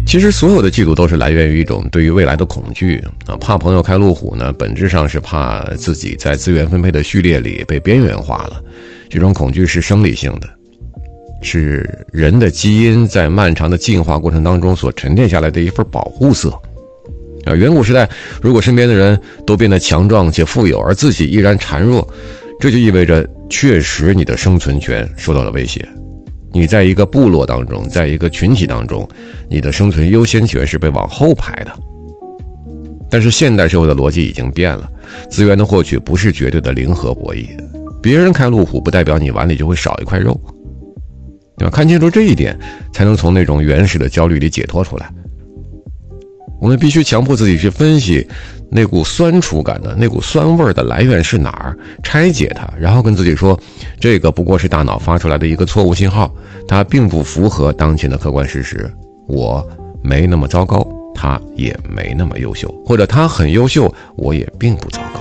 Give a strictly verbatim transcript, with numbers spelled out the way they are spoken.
其实所有的嫉妒都是来源于一种对于未来的恐惧啊，怕朋友开路虎呢，本质上是怕自己在资源分配的序列里被边缘化了。这种恐惧是生理性的，是人的基因在漫长的进化过程当中所沉淀下来的一份保护色。啊，远古时代，如果身边的人都变得强壮且富有，而自己依然孱弱，这就意味着确实你的生存权受到了威胁。你在一个部落当中，在一个群体当中，你的生存优先权是被往后排的。但是现代社会的逻辑已经变了，资源的获取不是绝对的零和博弈，别人开路虎不代表你碗里就会少一块肉。要看清楚这一点，才能从那种原始的焦虑里解脱出来。我们必须强迫自己去分析那股酸楚感的那股酸味的来源是哪儿，拆解它，然后跟自己说，这个不过是大脑发出来的一个错误信号，它并不符合当前的客观事实。我没那么糟糕，他也没那么优秀，或者他很优秀，我也并不糟糕。